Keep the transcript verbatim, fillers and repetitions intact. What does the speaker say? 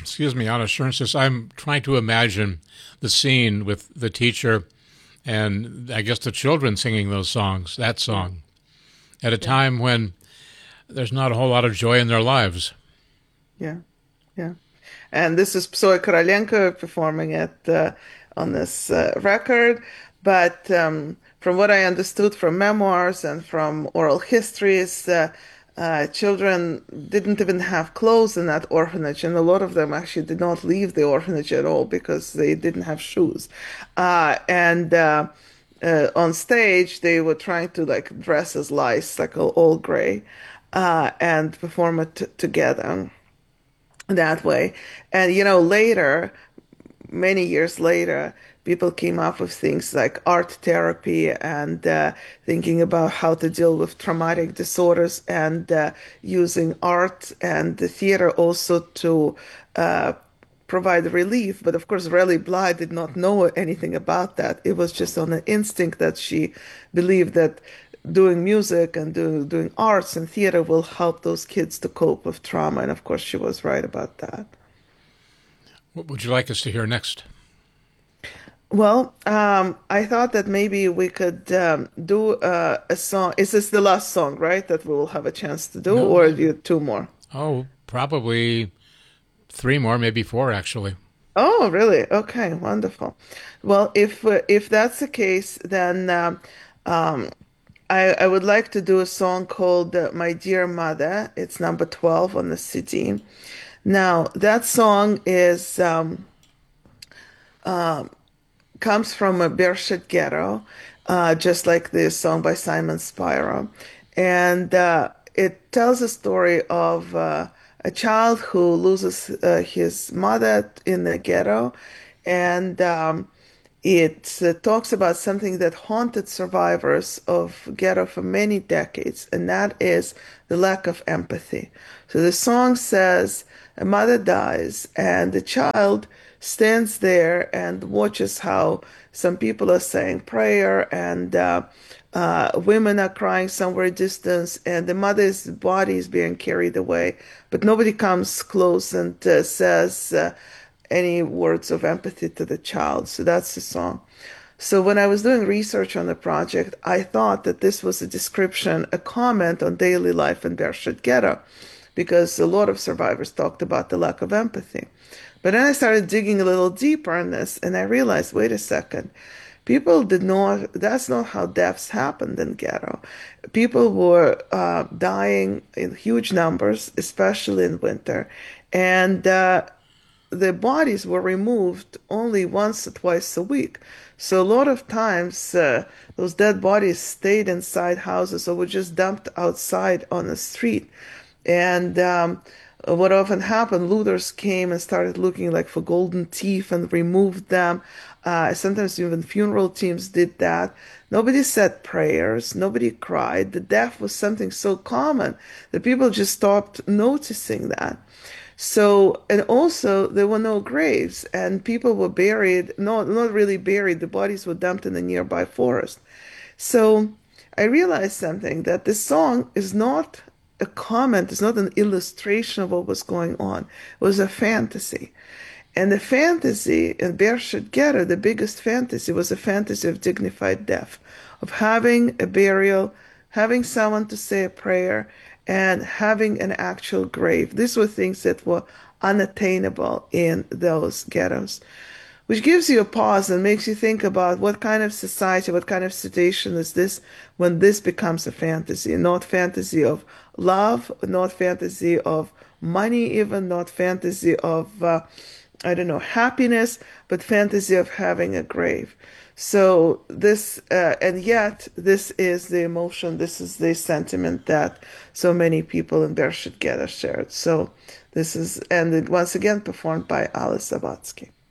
excuse me, on assurances, I'm trying to imagine the scene with the teacher and I guess the children singing those songs, that song, at a Yeah. time when there's not a whole lot of joy in their lives. Yeah. Yeah. And this is Zoe Korolenko performing it uh, on this uh, record. But um, from what I understood from memoirs and from oral histories, uh, uh, children didn't even have clothes in that orphanage, and a lot of them actually did not leave the orphanage at all because they didn't have shoes. Uh, and uh, uh, on stage, they were trying to like dress as lice, like all, all gray, uh, and perform it t- together that way. And you know, later, many years later, people came up with things like art therapy and uh, thinking about how to deal with traumatic disorders and uh, using art and the theater also to uh, provide relief. But of course, Relly Bly did not know anything about that. It was just on an instinct that she believed that doing music and do, doing arts and theater will help those kids to cope with trauma. And of course, she was right about that. What would you like us to hear next? Well, um, I thought that maybe we could um, do uh, a song. Is this the last song, right, that we will have a chance to do, No, or no. do you two more? Oh, probably three more, maybe four, actually. Oh, really? Okay, wonderful. Well, if uh, if that's the case, then um, um, I I would like to do a song called uh, "My Dear Mother." It's number twelve on the C D. Now, that song is um, comes from a Beersheba ghetto, uh, just like the song by Simon Spiro. And uh, it tells a story of uh, a child who loses uh, his mother in the ghetto. And um, it uh, talks about something that haunted survivors of ghetto for many decades, and that is the lack of empathy. So the song says a mother dies, and the child stands there and watches how some people are saying prayer, and uh, uh, women are crying somewhere distance, and the mother's body is being carried away, but nobody comes close and uh, says uh, any words of empathy to the child. So that's the song. So when I was doing research on the project, I thought that this was a description, a comment on daily life in Beersheba Ghetto, because a lot of survivors talked about the lack of empathy. But then I started digging a little deeper on this, and I realized, wait a second, people did not, that's not how deaths happened in ghetto. People were uh, dying in huge numbers, especially in winter, and uh, the bodies were removed only once or twice a week. So a lot of times, uh, those dead bodies stayed inside houses or were just dumped outside on the street. And um, what often happened, looters came and started looking like for golden teeth and removed them. Uh, sometimes even funeral teams did that. Nobody said prayers. Nobody cried. The death was something so common that people just stopped noticing that. So, and also there were no graves, and people were buried, not not really buried, the bodies were dumped in the nearby forest. So I realized something, that this song is not a comment, it's not an illustration of what was going on. It was a fantasy. And the fantasy in Beersheba Ghetto, the biggest fantasy, was a fantasy of dignified death, of having a burial, having someone to say a prayer, and having an actual grave. These were things that were unattainable in those ghettos, which gives you a pause and makes you think about what kind of society, what kind of situation is this when this becomes a fantasy, not fantasy of love, not fantasy of money, even not fantasy of uh, I don't know, happiness, but fantasy of having a grave. So this, uh, and yet this is the emotion, this is the sentiment that so many people in Beersheba Ghetto shared. So this is, and once again performed by Alice Zavatsky.